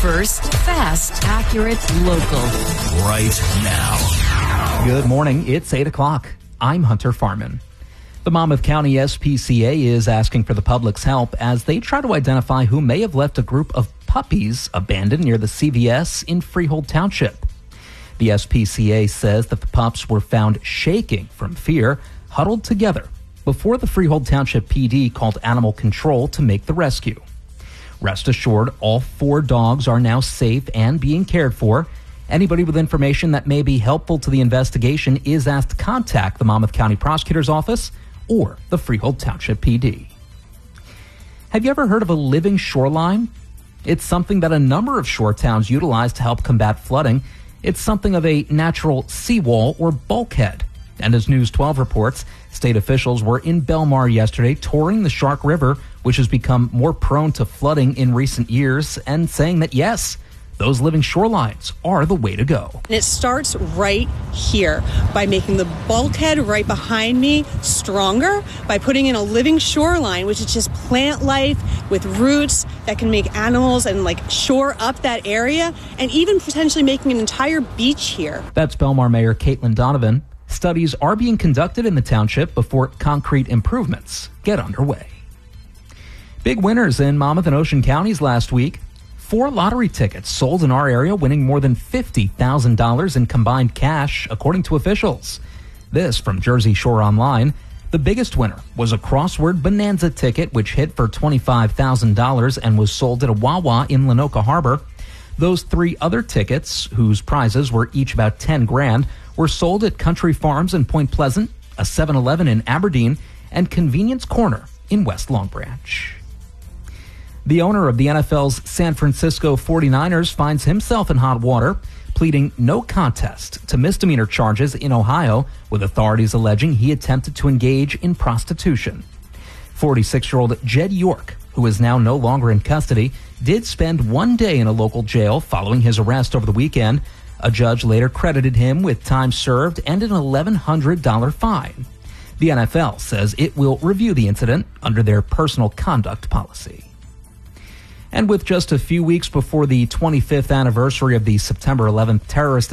First, fast, accurate, local. Right now. Good morning. It's 8 o'clock. I'm Hunter Farman. The Monmouth County SPCA is asking for the public's help as they try to identify who may have left a group of puppies abandoned near the CVS in Freehold Township. The SPCA says that the pups were found shaking from fear, huddled together, before the Freehold Township PD called animal control to make the rescue. Rest assured, all 4 dogs are now safe and being cared for. Anybody with information that may be helpful to the investigation is asked to contact the Monmouth County Prosecutor's Office or the Freehold Township PD. Have you ever heard of a living shoreline? It's something that a number of shore towns utilize to help combat flooding. It's something of a natural seawall or bulkhead. And as News 12 reports, state officials were in Belmar yesterday touring the Shark River, which has become more prone to flooding in recent years, and saying that yes, those living shorelines are the way to go. And it starts right here by making the bulkhead right behind me stronger, by putting in a living shoreline, which is just plant life with roots that can make animals and shore up that area, and even potentially making an entire beach here. That's Belmar Mayor Caitlin Donovan. Studies are being conducted in the township before concrete improvements get underway. Big winners in Monmouth and Ocean counties last week. 4 lottery tickets sold in our area, winning more than $50,000 in combined cash, according to officials. This from Jersey Shore Online. The biggest winner was a crossword bonanza ticket, which hit for $25,000 and was sold at a Wawa in Lenoka Harbor. Those 3 other tickets, whose prizes were each about $10,000, were sold at Country Farms in Point Pleasant, a 7-Eleven in Aberdeen, and Convenience Corner in West Long Branch. The owner of the NFL's San Francisco 49ers finds himself in hot water, pleading no contest to misdemeanor charges in Ohio, with authorities alleging he attempted to engage in prostitution. 46-year-old Jed York, who is now no longer in custody, did spend 1 day in a local jail following his arrest over the weekend. A judge later credited him with time served and an $1,100 fine. The NFL says it will review the incident under their personal conduct policy. And with just a few weeks before the 25th anniversary of the September 11th terrorist